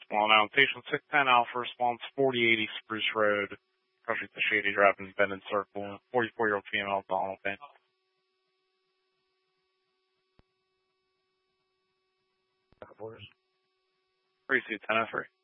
Well, now, Station 610 Alpha response 4080 Spruce Road, country the Shady Drive in Bennett Circle, 44-year-old female, Donald Payne. Precinct 1003.